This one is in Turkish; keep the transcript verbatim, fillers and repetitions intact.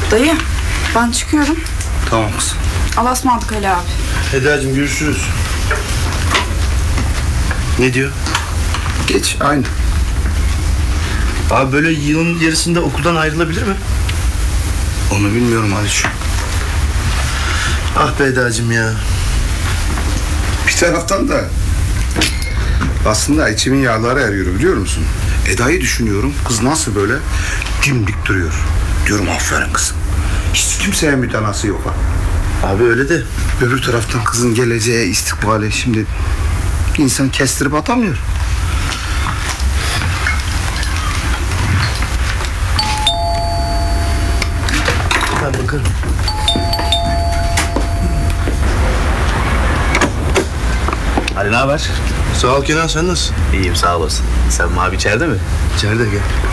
Dayı, ben çıkıyorum. Tamam kızım. Allah'a ısmarladık Ali abi. Eda'cığım görüşürüz. Ne diyor? Geç aynı. Abi böyle yılın yarısında okuldan ayrılabilir mi? Onu bilmiyorum Haliç'im. Ah be Eda'cığım ya. Bir taraftan da aslında içimin yağları eriyor biliyor musun? Eda'yı düşünüyorum. Kız nasıl böyle dimdik duruyor. Diyorum aferin kızım. Hiç kimseye müdanası yok ha. Abi öyle de. Öbür taraftan kızın geleceği, istikbali şimdi insan kestirip atamıyor. Ben bakarım. Ali ne haber? Sağ ol Kenan, sen nasılsın? İyiyim sağ olasın. Sen Mavi içeride mi? İçeride gel.